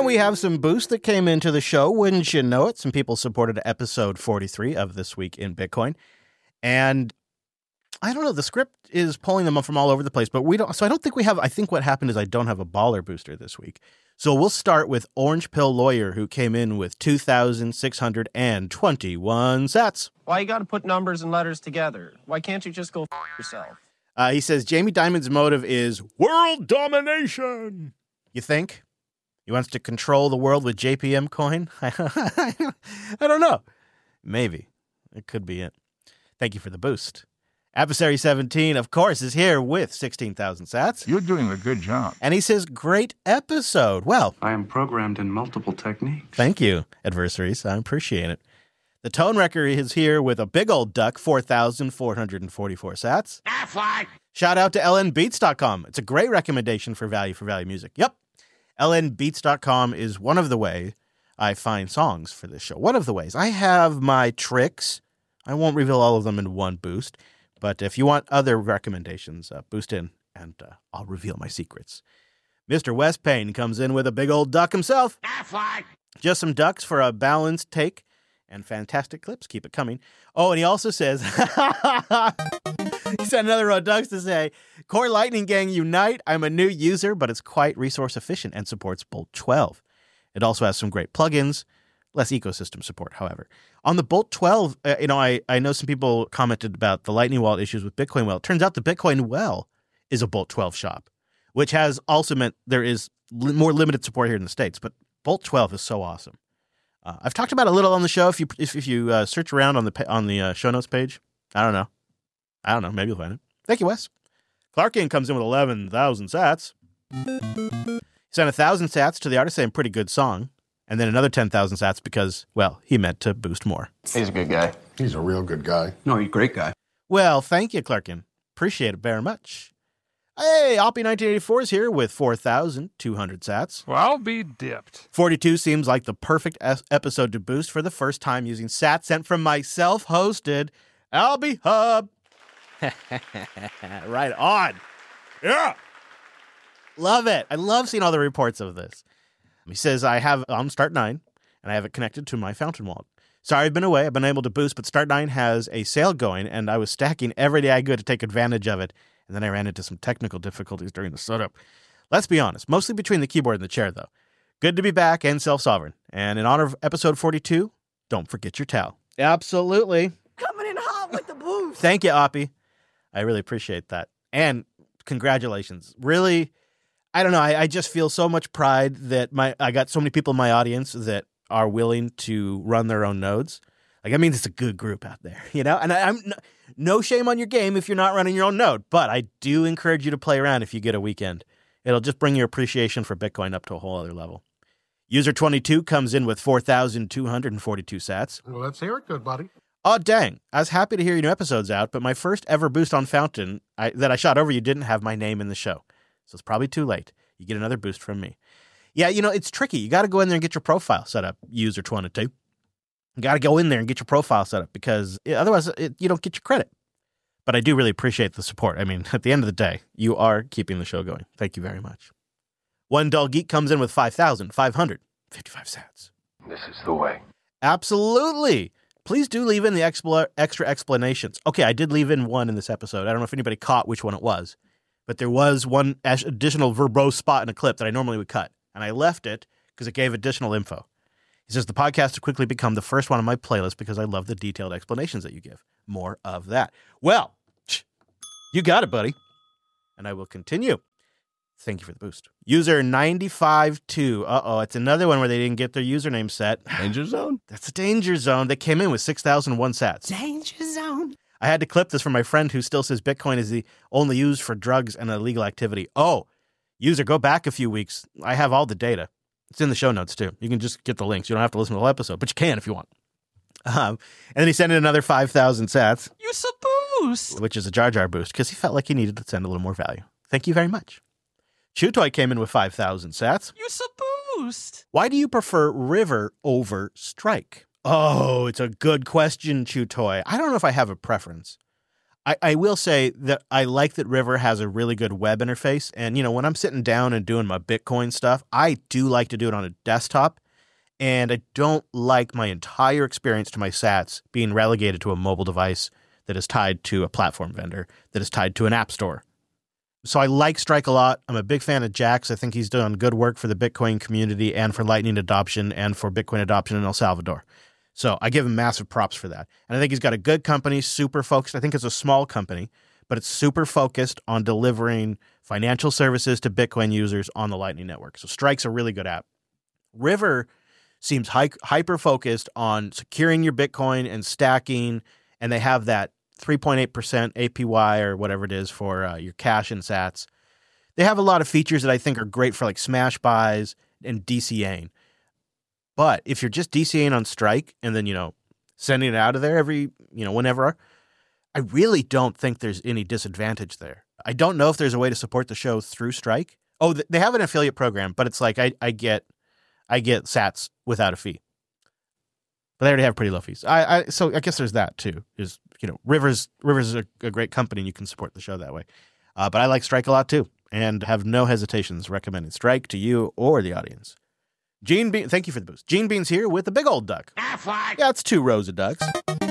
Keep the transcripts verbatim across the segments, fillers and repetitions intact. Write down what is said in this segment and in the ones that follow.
And we have some boosts that came into the show. Wouldn't you know it? Some people supported episode forty-three of This Week in Bitcoin. And I don't know, the script is pulling them up from all over the place, but we don't, so I don't think we have, I think what happened is I don't have a baller booster this week. So we'll start with Orange Pill Lawyer, who came in with two thousand six hundred twenty-one sats. Why you gotta put numbers and letters together? Why can't you just go f*** yourself? Uh, he says Jamie Dimon's motive is world domination. You think? He wants to control the world with J P M coin? I don't know. Maybe. It could be it. Thank you for the boost. Adversary seventeen, of course, is here with sixteen thousand sats. You're doing a good job. And he says, great episode. Well, I am programmed in multiple techniques. Thank you, adversaries. I appreciate it. The Tone Wrecker is here with a big old duck, four thousand four hundred forty-four sats. Affleck! Shout out to L N beats dot com. It's a great recommendation for value for value music. Yep. L N beats dot com is one of the ways I find songs for this show. One of the ways. I have my tricks. I won't reveal all of them in one boost. But if you want other recommendations, uh, boost in, and uh, I'll reveal my secrets. Mister West Payne comes in with a big old duck himself. Affleck! Just some ducks for a balanced take and fantastic clips. Keep it coming. Oh, and he also says, he sent another row of ducks to say, Core Lightning Gang Unite. I'm a new user, but it's quite resource efficient and supports Bolt twelve. It also has some great plugins. Less ecosystem support, however. On the Bolt twelve, uh, you know, I, I know some people commented about the Lightning Wallet issues with Bitcoin Well. It turns out the Bitcoin Well is a Bolt twelve shop, which has also meant there is li- more limited support here in the States. But Bolt twelve is so awesome. Uh, I've talked about it a little on the show. If you if, if you uh, search around on the on the uh, show notes page, I don't know, I don't know. Maybe you'll find it. Thank you, Wes. Clarkian comes in with eleven thousand sats. He sent a thousand sats to the artist saying pretty good song. And then another ten thousand sats because, well, he meant to boost more. He's a good guy. He's a real good guy. No, he's a great guy. Well, thank you, Clarkin. Appreciate it very much. Hey, Oppie nineteen eighty-four is here with four thousand two hundred sats. Well, I'll be dipped. forty-two seems like the perfect es- episode to boost for the first time using sats sent from my self-hosted Albie Hub. Right on. Yeah. Love it. I love seeing all the reports of this. He says, I have on Start nine, and I have it connected to my Fountain wallet. Sorry, I've been away. I've been able to boost, but Start nine has a sale going, and I was stacking every day I could to take advantage of it, and then I ran into some technical difficulties during the setup. Let's be honest, mostly between the keyboard and the chair, though. Good to be back and self-sovereign. And in honor of episode forty-two, don't forget your towel. Absolutely. Coming in hot with the boost. Thank you, Oppie. I really appreciate that. And congratulations. Really... I don't know. I, I just feel so much pride that my I got so many people in my audience that are willing to run their own nodes. Like, I mean, it's a good group out there, you know? And I, I'm no, no shame on your game if you're not running your own node, but I do encourage you to play around if you get a weekend. It'll just bring your appreciation for Bitcoin up to a whole other level. User twenty-two comes in with four thousand two hundred forty-two sats. Well, let's hear it, good buddy. Oh, dang. I was happy to hear your new episode's out, but my first ever boost on Fountain I, that I shot over you didn't have my name in the show. So it's probably too late. You get another boost from me. Yeah, you know, it's tricky. You got to go in there and get your profile set up, user twenty-two. You got to go in there and get your profile set up because otherwise it, you don't get your credit. But I do really appreciate the support. I mean, at the end of the day, you are keeping the show going. Thank you very much. One Dull Geek comes in with five thousand five hundred fifty-five sats. This is the way. Absolutely. Please do leave in the expl- extra explanations. Okay, I did leave in one in this episode. I don't know if anybody caught which one it was. But there was one additional verbose spot in a clip that I normally would cut. And I left it because it gave additional info. He says, the podcast has quickly become the first one on my playlist because I love the detailed explanations that you give. More of that. Well, you got it, buddy. And I will continue. Thank you for the boost. User ninety-five two. Uh-oh, it's another one where they didn't get their username set. Danger zone? That's a danger zone. They came in with six thousand one sats. Danger zone. I had to clip this from my friend who still says Bitcoin is the only used for drugs and illegal activity. Oh, user, go back a few weeks. I have all the data. It's in the show notes, too. You can just get the links. You don't have to listen to the whole episode, but you can if you want. Um, and then he sent in another five thousand sats. You a boost. Which is a Jar Jar boost, because he felt like he needed to send a little more value. Thank you very much. Chutoy came in with five thousand sats. You a boost. Why do you prefer River over Strike? Oh, it's a good question, Chutoy. I don't know if I have a preference. I, I will say that I like that River has a really good web interface. And, you know, when I'm sitting down and doing my Bitcoin stuff, I do like to do it on a desktop. And I don't like my entire experience to my sats being relegated to a mobile device that is tied to a platform vendor, that is tied to an app store. So I like Strike a lot. I'm a big fan of Jax. I think he's done good work for the Bitcoin community and for Lightning adoption and for Bitcoin adoption in El Salvador. So I give him massive props for that. And I think he's got a good company, super focused. I think it's a small company, but it's super focused on delivering financial services to Bitcoin users on the Lightning Network. So Strike's a really good app. River seems hy- hyper-focused on securing your Bitcoin and stacking, and they have that three point eight percent A P Y or whatever it is for uh, your cash and sats. They have a lot of features that I think are great for like smash buys and DCAing. But if you're just DCAing on Strike and then, you know, sending it out of there every, you know, whenever, I really don't think there's any disadvantage there. I don't know if there's a way to support the show through Strike. Oh, they have an affiliate program, but it's like I, I get I get sats without a fee. But they already have pretty low fees. I, I so I guess there's that too. Is you know, Rivers Rivers is a, a great company and you can support the show that way. Uh, but I like Strike a lot too, and have no hesitations recommending Strike to you or the audience. Gene Bean, thank you for the boost. Gene Bean's here with a big old duck. Yeah, it's two rows of ducks.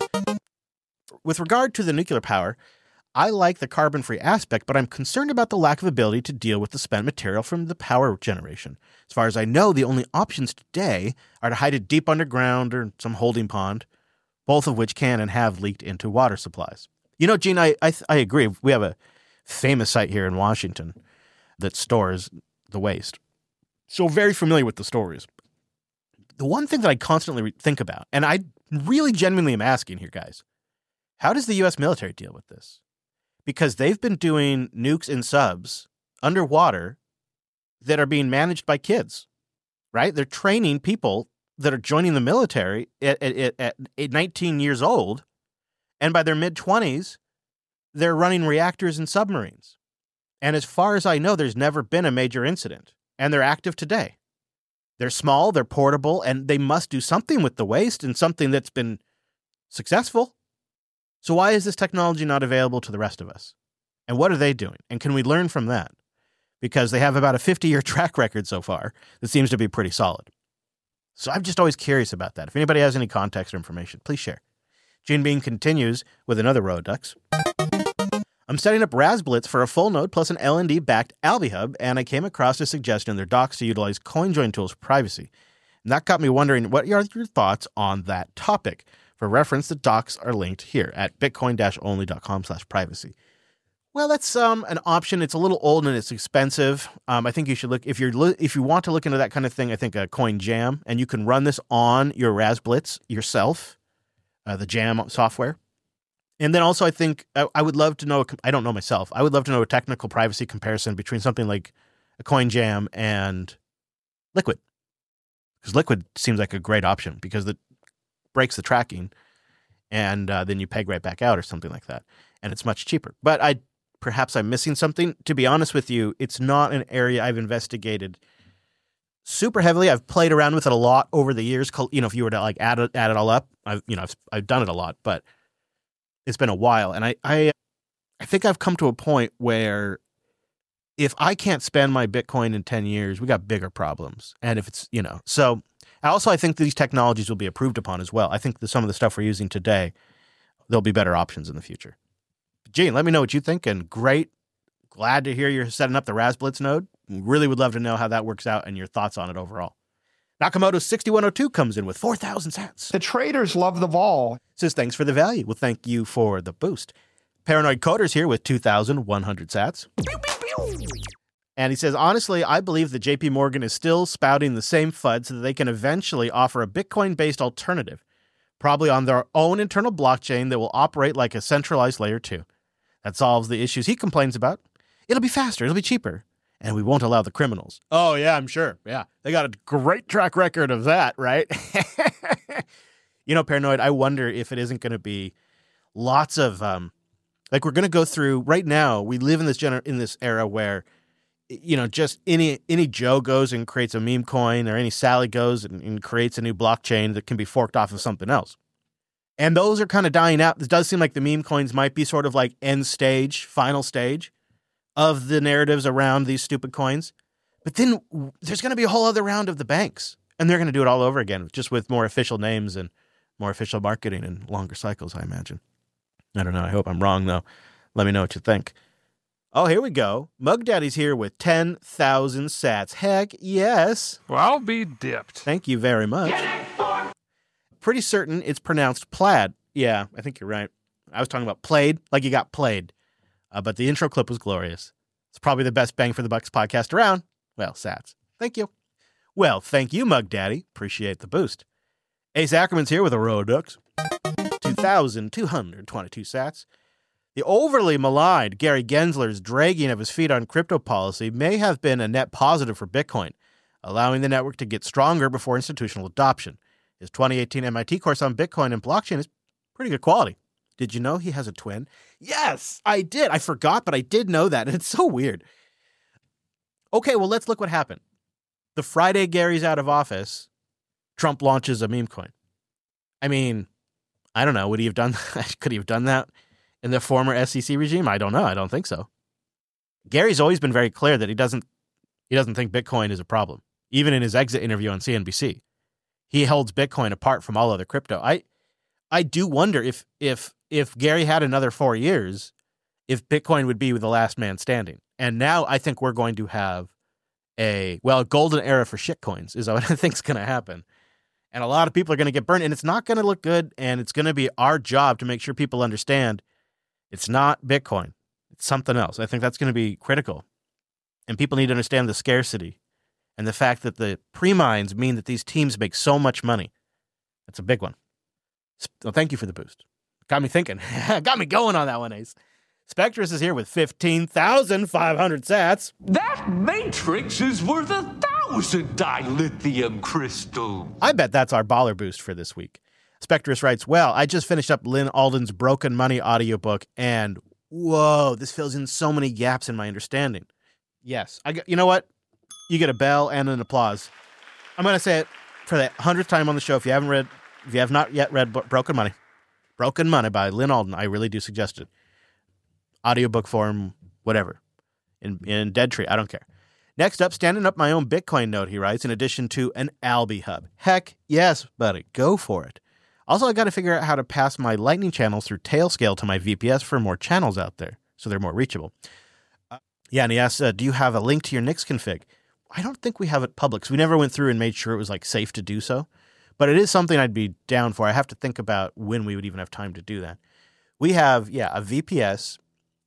With regard to the nuclear power, I like the carbon-free aspect, but I'm concerned about the lack of ability to deal with the spent material from the power generation. As far as I know, the only options today are to hide it deep underground or some holding pond, both of which can and have leaked into water supplies. You know, Gene, I I, I agree. We have a famous site here in Washington that stores the waste. So very familiar with the stories. The one thing that I constantly think about, and I really genuinely am asking here, guys, how does the U S military deal with this? Because they've been doing nukes and subs underwater that are being managed by kids, right? They're training people that are joining the military at, at, at, at nineteen years old, and by their mid-twenties, they're running reactors and submarines. And as far as I know, there's never been a major incident. And they're active today. They're small, they're portable, and they must do something with the waste and something that's been successful. So why is this technology not available to the rest of us? And what are they doing? And can we learn from that? Because they have about a fifty-year track record so far that seems to be pretty solid. So I'm just always curious about that. If anybody has any context or information, please share. Gene Bean continues with another row of ducks. I'm setting up RasBlitz for a full node plus an L N D-backed AlbiHub, and I came across a suggestion in their docs to utilize CoinJoin tools for privacy. And that got me wondering, what are your thoughts on that topic? For reference, the docs are linked here at bitcoin-only.com slash privacy. Well, that's um, an option. It's a little old and it's expensive. Um, I think you should look, if you're li- if you want to look into that kind of thing, I think a CoinJam, and you can run this on your RasBlitz yourself, uh, the Jam software. And then also, I think I, I would love to know, I don't know myself, I would love to know a technical privacy comparison between something like a CoinJam and Liquid. Because Liquid seems like a great option because it breaks the tracking and uh, then you peg right back out or something like that. And it's much cheaper. But I perhaps I'm missing something. To be honest with you, it's not an area I've investigated super heavily. I've played around with it a lot over the years. You know, if you were to like add it, add it all up, I've, you know, I've, I've done it a lot, but it's been a while, and I, I I think I've come to a point where if I can't spend my Bitcoin in ten years, we got bigger problems. And if it's, you know, so also I think these technologies will be approved upon as well. I think that some of the stuff we're using today, there'll be better options in the future. Gene, let me know what you think, and great. Glad to hear you're setting up the RasBlitz node. Really would love to know how that works out and your thoughts on it overall. Nakamoto sixty-one oh two comes in with four thousand cents. The traders love the vol. Says thanks for the value. Well, thank you for the boost. Paranoid Coder's here with two thousand one hundred sats. And he says, honestly, I believe that J P Morgan is still spouting the same F U D so that they can eventually offer a Bitcoin-based alternative, probably on their own internal blockchain that will operate like a centralized layer two. That solves the issues he complains about. It'll be faster, it'll be cheaper, and we won't allow the criminals. Oh, yeah, I'm sure. Yeah, they got a great track record of that, right? You know, Paranoid, I wonder if it isn't going to be lots of, um, like we're going to go through, right now, we live in this gener- in this era where, you know, just any any Joe goes and creates a meme coin, or any Sally goes and, and creates a new blockchain that can be forked off of something else. And those are kind of dying out. It does seem like the meme coins might be sort of like end stage, final stage of the narratives around these stupid coins. But then there's going to be a whole other round of the banks. And they're going to do it all over again, just with more official names and more official marketing and longer cycles, I imagine. I don't know. I hope I'm wrong, though. Let me know what you think. Oh, here we go. Mug Daddy's here with ten thousand sats. Heck yes. Well, I'll be dipped. Thank you very much. Pretty certain it's pronounced plaid. Yeah, I think you're right. I was talking about played, like you got played. Uh, but the intro clip was glorious. It's probably the best Bang for the Bucks podcast around. Well, sats. Thank you. Well, thank you, Mug Daddy. Appreciate the boost. Ace Ackerman's here with a row of ducks. two thousand two hundred twenty-two sats. The overly maligned Gary Gensler's dragging of his feet on crypto policy may have been a net positive for Bitcoin, allowing the network to get stronger before institutional adoption. His twenty eighteen M I T course on Bitcoin and blockchain is pretty good quality. Did you know he has a twin? Yes, I did. I forgot, but I did know that. And it's so weird. Okay, well, let's look what happened. The Friday Gary's out of office, Trump launches a meme coin. I mean, I don't know. Would he have done that? Could he have done that in the former S E C regime? I don't know. I don't think so. Gary's always been very clear that he doesn't he doesn't think Bitcoin is a problem. Even in his exit interview on C N B C, he holds Bitcoin apart from all other crypto. I I do wonder if if if Gary had another four years, if Bitcoin would be the last man standing. And now I think we're going to have a, well, a golden era for shitcoins is what I think is going to happen. And a lot of people are going to get burned, and it's not going to look good, and it's going to be our job to make sure people understand it's not Bitcoin. It's something else. I think that's going to be critical. And people need to understand the scarcity and the fact that the pre-mines mean that these teams make so much money. That's a big one. Well, thank you for the boost. Got me thinking. Got me going on that one, Ace. Spectrus is here with fifteen thousand five hundred sats. That matrix is worth a thousand dilithium crystals. I bet that's our baller boost for this week. Spectrus writes, well, I just finished up Lynn Alden's Broken Money audiobook, and whoa, this fills in so many gaps in my understanding. Yes. I get, you know what? You get a bell and an applause. I'm going to say it for the hundredth time on the show. If you haven't read, if you have not yet read Broken Money, Broken Money by Lynn Alden, I really do suggest it. Audiobook form, whatever. In in Dead Tree, I don't care. Next up, standing up my own Bitcoin node, he writes, in addition to an Alby hub. Heck yes, buddy. Go for it. Also, I got to figure out how to pass my Lightning channels through Tailscale to my V P S for more channels out there, so they're more reachable. Uh, yeah, and he asks, uh, do you have a link to your Nix config? I don't think we have it public, because we never went through and made sure it was like safe to do so. But it is something I'd be down for. I have to think about when we would even have time to do that. We have, yeah, a V P S.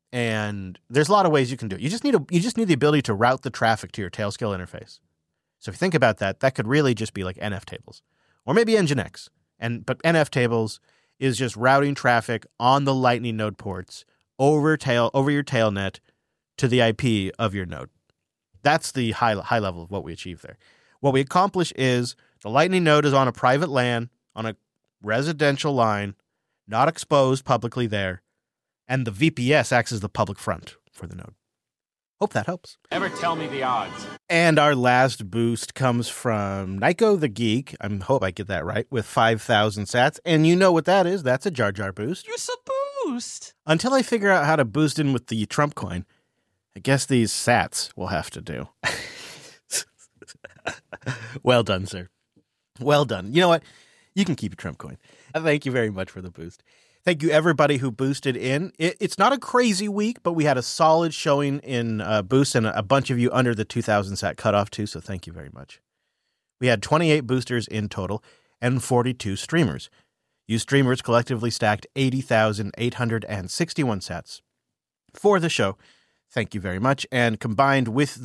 And there's a lot of ways you can do it. You just need a, you just need the ability to route the traffic to your Tailscale interface. So if you think about that, that could really just be like N F tables, or maybe Nginx. And but N F tables is just routing traffic on the Lightning node ports over tail over your tailnet to the I P of your node. That's the high high level of what we achieve there. What we accomplish is the Lightning node is on a private LAN on a residential line, not exposed publicly there. And the V P S acts as the public front for the node. Hope that helps. Ever tell me the odds? And our last boost comes from Nico the Geek. I hope I get that right, with five thousand sats. And you know what that is. That's a Jar Jar boost. Use a boost. Until I figure out how to boost in with the Trump coin, I guess these sats will have to do. Well done, sir. Well done. You know what? You can keep your Trump coin. Thank you very much for the boost. Thank you, everybody who boosted in. It, it's not a crazy week, but we had a solid showing in uh, boosts and a bunch of you under the two thousand sat cutoff, too, so thank you very much. We had twenty-eight boosters in total and forty-two streamers. You streamers collectively stacked eighty thousand eight hundred sixty-one sats for the show. Thank you very much. And combined with